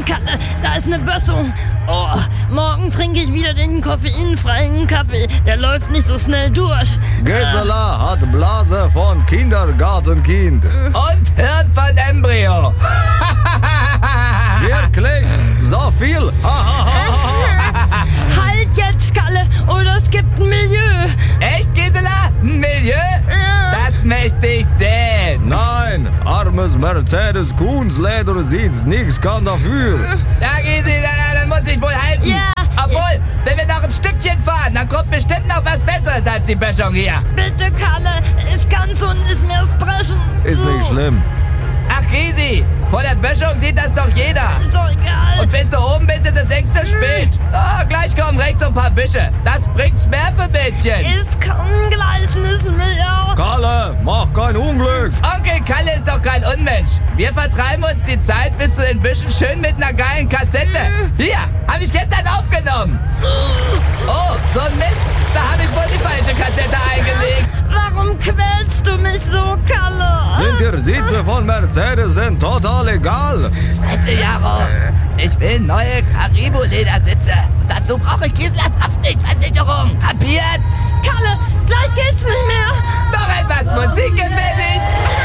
Kalle, da ist eine Bössung. Oh, morgen trinke ich wieder den koffeinfreien Kaffee. Der läuft nicht so schnell durch. Gisela hat Blase von Kindergartenkind. Und Hirn von Embryo. Wirklich? So viel? Halt jetzt, Kalle, oder es gibt ein Milieu. Echt, Gisela? Ein Milieu? Ja. Das möchte ich sehen. Nein, armes Mercedes Kunsleder sieht's, nix kann dafür. Ja, Gisela, dann muss ich wohl halten. Ja. Obwohl, wenn wir noch ein Stückchen fahren, dann kommt bestimmt noch was Besseres als die Böschung hier. Bitte, Kalle, ist ganz unten ist mir das Brechen. Ist nicht schlimm. Ach, Risi, vor der Böschung sieht das doch jeder. Ist doch egal. Und bis du oben bist, ist es längst zu spät. Oh, gleich kommen rechts so ein paar Büsche. Das bringt's mehr für Mädchen. Ist kein gleißendes Milieu. Kalle, mach kein Unglück. Onkel Kalle ist doch kein Unmensch. Wir vertreiben uns die Zeit bis zu den Büschen schön mit einer geilen Kassette. Hier, hab ich gestern aufgenommen. Oh, so ein Mist. Da habe ich wohl die falsche Kassette eingelegt. Warum quälst du mich so, Kalle? Sind die Sitze von Mercedes sind total egal. Fresse, Jaro. Ich will neue Caribou-Ledersitze. Und dazu brauche ich Giselas Haftpflichtversicherung. Kapiert? Kalle, gleich geht's nicht mehr. Noch etwas Musik gefällig?